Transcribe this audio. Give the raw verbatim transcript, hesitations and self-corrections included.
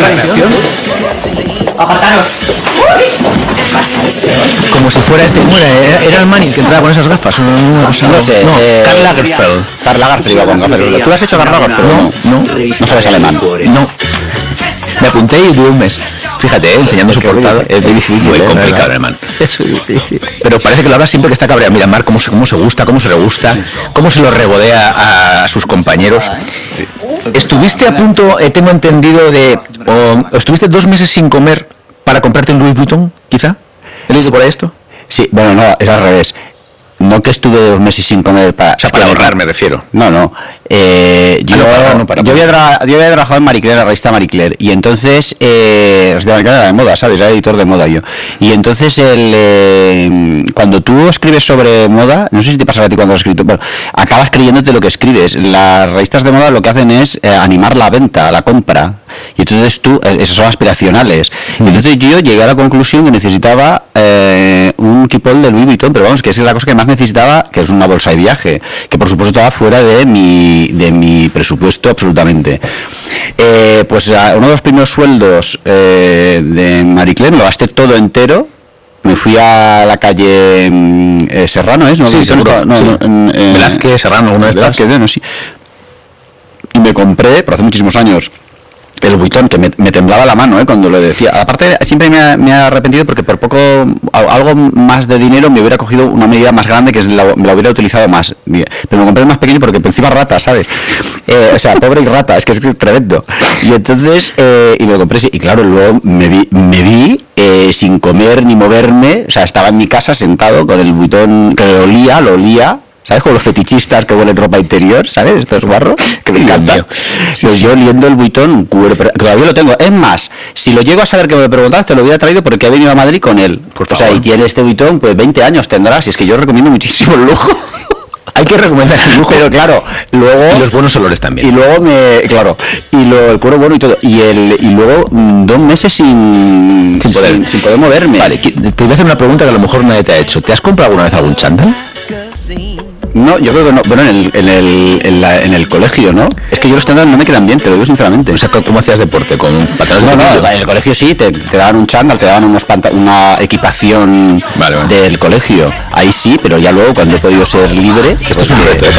reacción. Apartaros. Como si fuera este, ¿cómo era? Era el Manning que entraba con esas gafas. No, no, no, no sé. No, eh, Karl Lagerfeld. Karl Lagerfeld iba con gafas. ¿Tú has hecho Karl Lagerfeld? No, no. No sabes alemán. No. Me apunté y tuve un mes. Fíjate, ¿eh? Enseñando su portada. Es muy difícil, muy ¿eh? complicado, hermano. Es muy difícil. Pero parece que lo habla siempre que está cabreado. Mira, Mar, cómo se, cómo se gusta, cómo se le gusta, cómo se lo regodea a sus compañeros. Sí. ¿Estuviste a punto, eh, tengo entendido, de... O, ¿estuviste dos meses sin comer para comprarte un Louis Vuitton, quizá? ¿He leído por esto? Sí, bueno, no, es al revés. No que estuve dos meses sin comer para... O sea, para ahorrar, me refiero. No, no. Eh, yo, ah, no, para, no, para, yo, había tra- yo había trabajado en Marie Claire, la revista Marie Claire, y entonces... Eh, la revista Marie Claire era de moda, ¿sabes? Era editor de moda yo. Y entonces, el, eh, cuando tú escribes sobre moda, no sé si te pasará a ti cuando has escrito, pero acabas creyéndote lo que escribes. Las revistas de moda lo que hacen es eh, animar la venta, la compra. Y entonces tú, eh, esas son aspiracionales. Mm. Y entonces yo llegué a la conclusión que necesitaba eh, un kipol de Louis Vuitton, pero vamos, que es la cosa que más necesitaba, que es una bolsa de viaje, que por supuesto estaba fuera de mi, de mi presupuesto absolutamente. Eh, pues a uno de los primeros sueldos eh, de Marie Claire lo gasté todo entero. Me fui a la calle eh, Serrano, ¿es? ¿No? Sí, seguro. No, sí. no, en, eh, Velázquez, Serrano, alguna de estas. Velázquez, bueno, sí. Y me compré, por hace muchísimos años, el Vuitton, que me, me temblaba la mano, ¿eh? Cuando lo decía. Aparte, siempre me ha, me ha arrepentido porque por poco, algo más de dinero me hubiera cogido una medida más grande que la, me la hubiera utilizado más. Pero me compré el más pequeño porque encima rata, ¿sabes? Eh, o sea, pobre y rata, es que es tremendo. Y entonces, eh, y me lo compré, y claro, luego me vi, me vi eh, sin comer ni moverme, o sea, estaba en mi casa sentado con el Vuitton, que lo olía, lo olía. ¿Sabes? Como los fetichistas que huelen ropa interior, ¿sabes? Estos guarros, que me encantan. Sí, pues sí. Yo oliendo el Vuitton, un cuero, todavía lo tengo. Es más, si lo llego a saber que me preguntas, te lo hubiera traído porque he venido a Madrid con él. Por o sea, y tiene este Vuitton, pues veinte años tendrás, y es que yo recomiendo muchísimo el lujo. Hay que recomendar el lujo. Pero claro, luego... Y los buenos olores también. Y luego me... Claro. Y lo, el cuero bueno y todo. Y el y luego mm, dos meses sin... Sin poder. Sin, sin poder moverme. Vale, te voy a hacer una pregunta que a lo mejor nadie te ha hecho. ¿Te has comprado alguna vez algún chándal? No, yo creo que no. Bueno, en el, en el, en la, en el colegio, ¿no? Es que yo los chándal no me quedan bien, te lo digo sinceramente. O sea, ¿cómo hacías deporte? ¿Con pantalones no, de no, colegio? en el colegio sí, te, te daban un chándal, te daban unos panta- una equipación vale, vale. del colegio. Ahí sí, pero ya luego cuando he podido ser libre... Esto es un reto, ¿eh?